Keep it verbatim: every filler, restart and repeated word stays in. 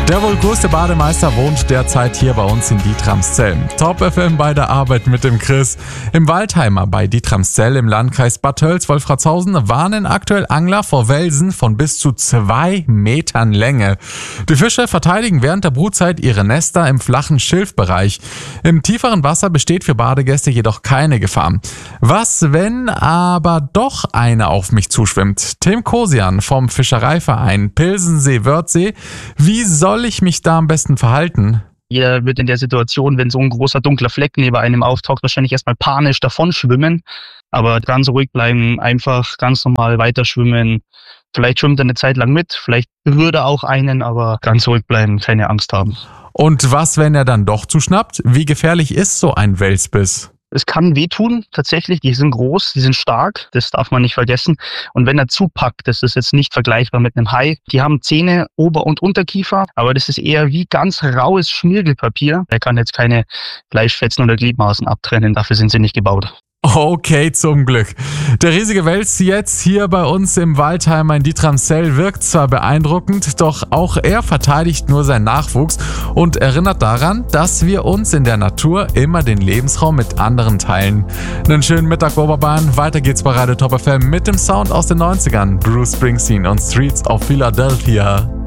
Der wohl größte Bademeister wohnt derzeit hier bei uns in Dietramszell. Top F M bei der Arbeit mit dem Chris. Im Waldheimer bei Dietramszell im Landkreis Bad Tölz-Wolfratshausen warnen aktuell Angler vor Welsen von bis zu zwei Metern Länge. Die Fische verteidigen während der Brutzeit ihre Nester im flachen Schilfbereich. Im tieferen Wasser besteht für Badegäste jedoch keine Gefahr. Was, wenn aber doch einer auf mich zuschwimmt? Tim Kosian vom Fischereiverein Pilsensee-Wörthsee. Wie soll ich mich da am besten verhalten? Jeder wird in der Situation, wenn so ein großer dunkler Fleck neben einem auftaucht, wahrscheinlich erstmal panisch davon schwimmen. Aber ganz ruhig bleiben, einfach ganz normal weiter schwimmen. Vielleicht schwimmt er eine Zeit lang mit, vielleicht berührt er auch einen, aber ganz ruhig bleiben, keine Angst haben. Und was, wenn er dann doch zuschnappt? Wie gefährlich ist so ein Welsbiss? Es kann wehtun, tatsächlich. Die sind groß, die sind stark, das darf man nicht vergessen. Und wenn er zupackt, das ist jetzt nicht vergleichbar mit einem Hai. Die haben Zähne, Ober- und Unterkiefer, aber das ist eher wie ganz raues Schmirgelpapier. Er kann jetzt keine Fleischfetzen oder Gliedmaßen abtrennen, dafür sind sie nicht gebaut. Okay, zum Glück. Der riesige Wels jetzt hier bei uns im Waldheimer in Dietramszell wirkt zwar beeindruckend, doch auch er verteidigt nur seinen Nachwuchs und erinnert daran, dass wir uns in der Natur immer den Lebensraum mit anderen teilen. Einen schönen Mittag, Oberbahn. Weiter geht's bei Radio Top F M mit dem Sound aus den neunzigern. Bruce Springsteen und Streets of Philadelphia.